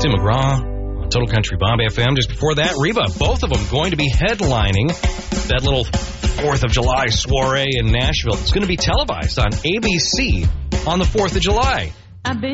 Tim McGraw on Total Country Bob FM. Just before that, Reba, both of them going to be headlining that little 4th of July soiree in Nashville. It's going to be televised on ABC on the 4th of July.